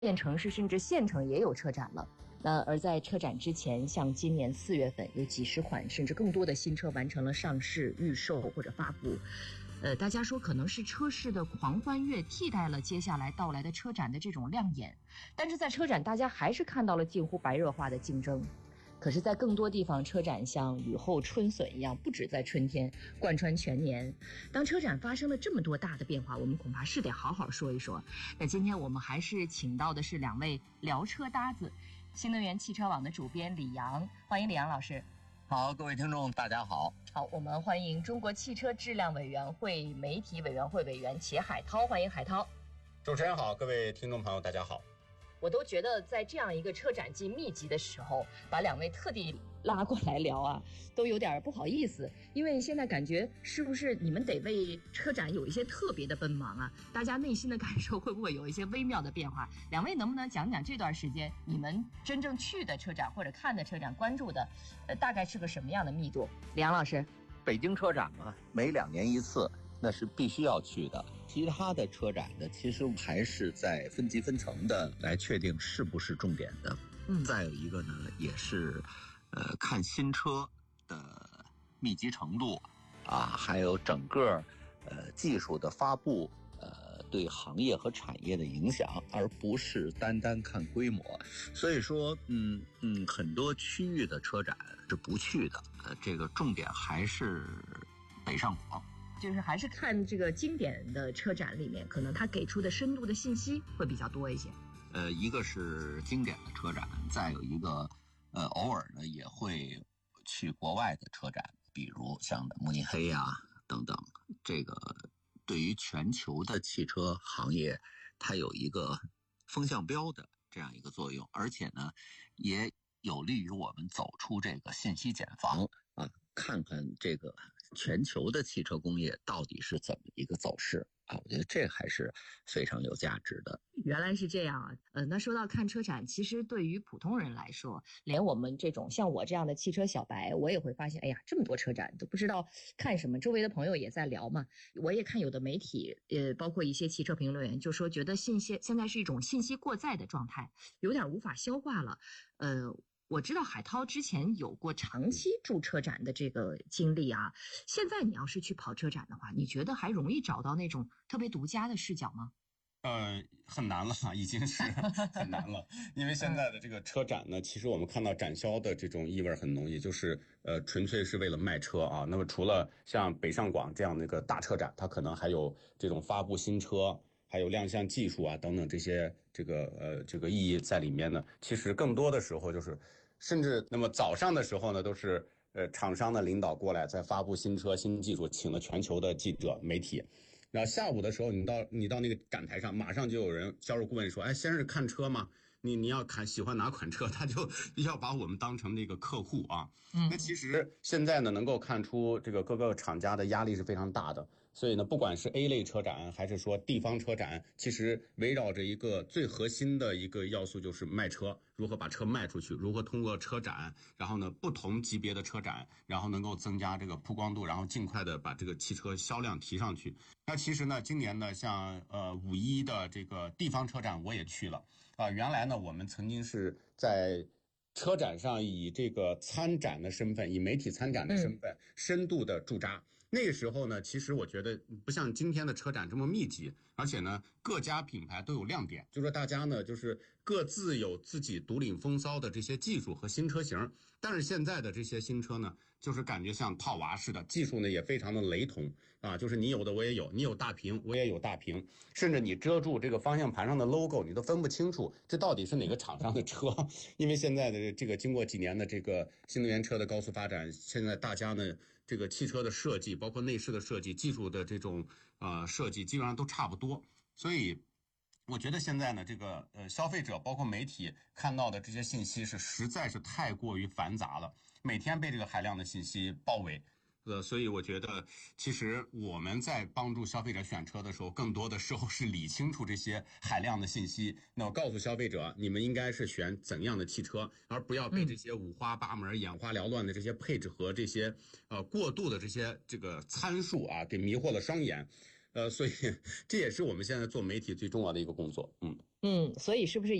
线城市甚至县城也有车展了。那而在车展之前，像今年4月份，有几十款甚至更多的新车完成了上市、预售或者发布。大家说可能是车市的狂欢月替代了接下来到来的车展的这种亮眼，但是在车展大家还是看到了近乎白热化的竞争。可是在更多地方，车展像雨后春笋一样，不止在春天，贯穿全年。当车展发生了这么多大的变化，我们恐怕是得好好说一说。那今天我们还是请到的是2位聊车搭子，新能源汽车网的主编李阳，欢迎李阳老师。 好，各位听众大家好。 好，我们欢迎中国汽车质量委员会媒体委员会委员钱海涛，欢迎海涛。 主持人好，各位听众朋友大家好。 我都觉得在这样一个车展季密集的时候，把2位特地拉过来聊啊，都有点不好意思，因为现在感觉是不是你们得为车展有一些特别的奔忙啊？大家内心的感受会不会有一些微妙的变化？2位能不能讲讲这段时间你们真正去的车展或者看的车展关注的，大概是个什么样的密度？李阳老师， 北京车展嘛，每2年一次，那是必须要去的。其他的车展呢，其实还是在分级分层的来确定是不是重点的。再有一个呢，也是看新车的密集程度啊，还有整个技术的发布对行业和产业的影响，而不是单单看规模。所以说很多区域的车展是不去的，这个重点还是北上广。 就是还是看这个经典的车展里面，可能它给出的深度的信息会比较多一些。 一个是经典的车展，再有一个偶尔呢也会去国外的车展，比如像慕尼黑啊等等。这个对于全球的汽车行业，它有一个风向标的这样一个作用，而且呢也有利于我们走出这个信息茧房啊，看看这个全球的汽车工业到底是怎么一个走势啊？我觉得这还是非常有价值的。 原来是这样啊！那说到看车展，其实对于普通人来说，连我们这种像我这样的汽车小白，我也会发现，哎呀，这么多车展都不知道看什么。周围的朋友也在聊嘛，我也看有的媒体，包括一些汽车评论员，就说觉得现在是一种信息过载的状态，有点无法消化了。我知道海涛之前有过长期驻车展的这个经历啊，现在你要是去跑车展的话，你觉得还容易找到那种特别独家的视角吗？ 很难了，已经是很难了。因为现在的这个车展呢，其实我们看到展销的这种意味很浓，也就是纯粹是为了卖车啊。那么除了像北上广这样的一个大车展，它可能还有这种发布新车，还有亮相技术啊等等这些这个意义在里面呢。其实更多的时候就是，甚至那么早上的时候呢，都是厂商的领导过来在发布新车新技术，请了全球的记者媒体。然后下午的时候，你到那个展台上，马上就有人销售顾问说：“哎，先是看车吗？你要喜欢哪款车？”他就要把我们当成那个客户啊。那其实现在呢，能够看出这个各个厂家的压力是非常大的。所以呢，不管是 A 类车展还是说地方车展，其实围绕着一个最核心的一个要素，就是卖车，如何把车卖出去，如何通过车展，然后呢不同级别的车展，然后能够增加这个曝光度，然后尽快的把这个汽车销量提上去。那其实呢，今年呢，像5·1的这个地方车展我也去了啊。原来呢，我们曾经是在车展上以这个参展的身份，以媒体参展的身份，深度的驻扎。那个时候呢，其实我觉得不像今天的车展这么密集，而且呢，各家品牌都有亮点，就说大家呢，就是各自有自己独领风骚的这些技术和新车型。但是现在的这些新车呢，就是感觉像套娃似的，技术呢也非常的雷同啊，就是你有的我也有，你有大屏我也有大屏，甚至你遮住这个方向盘上的 logo， 你都分不清楚这到底是哪个厂商的车。因为现在的这个经过几年的这个新能源车的高速发展，现在大家呢这个汽车的设计，包括内饰的设计，技术的这种设计基本上都差不多。所以我觉得现在呢，这个消费者包括媒体看到的这些信息是实在是太过于繁杂了，每天被这个海量的信息包围。所以我觉得其实我们在帮助消费者选车的时候，更多的时候是理清楚这些海量的信息，那我告诉消费者你们应该是选怎样的汽车，而不要被这些五花八门眼花缭乱的这些配置和这些过度的这个参数啊给迷惑了双眼。所以这也是我们现在做媒体最重要的一个工作。 所以是不是